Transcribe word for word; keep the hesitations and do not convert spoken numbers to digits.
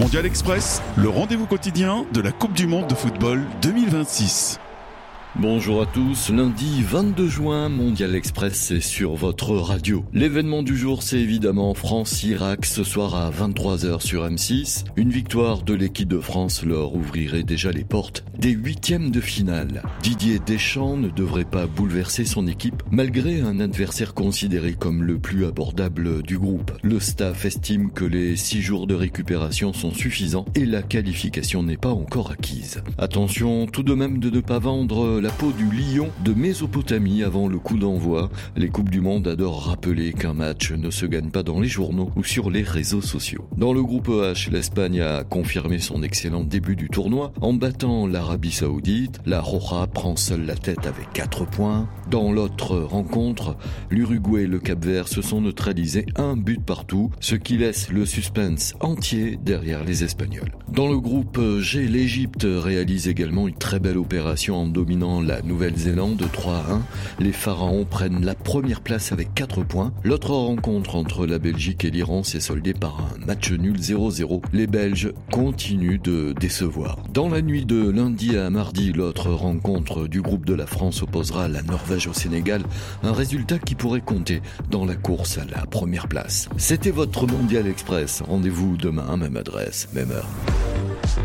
Mondial Express, le rendez-vous quotidien de la Coupe du Monde de football deux mille vingt-six. Bonjour à tous, lundi vingt-deux juin, Mondial Express est sur votre radio. L'événement du jour, c'est évidemment France-Irak ce soir à vingt-trois heures sur M six. Une victoire de l'équipe de France leur ouvrirait déjà les portes des huitièmes de finale. Didier Deschamps ne devrait pas bouleverser son équipe malgré un adversaire considéré comme le plus abordable du groupe. Le staff estime que les six jours de récupération sont suffisants et la qualification n'est pas encore acquise. Attention tout de même de ne pas vendre la peau du lion de Mésopotamie avant le coup d'envoi. Les Coupes du Monde adorent rappeler qu'un match ne se gagne pas dans les journaux ou sur les réseaux sociaux. Dans le groupe H, l'Espagne a confirmé son excellent début du tournoi en battant l'Arabie Saoudite. La Roja prend seule la tête avec quatre points. Dans l'autre rencontre, l'Uruguay et le Cap-Vert se sont neutralisés un but partout, ce qui laisse le suspense entier derrière les Espagnols. Dans le groupe G, l'Égypte réalise également une très belle opération en dominant la Nouvelle-Zélande trois à un. Les Pharaons prennent la première place avec quatre points. L'autre rencontre entre la Belgique et l'Iran s'est soldée par un match nul zéro zéro. Les Belges continuent de décevoir. Dans la nuit de lundi à mardi, l'autre rencontre du groupe de la France opposera la Norvège au Sénégal. Un résultat qui pourrait compter dans la course à la première place. C'était votre Mondial Express. Rendez-vous demain, même adresse, même heure.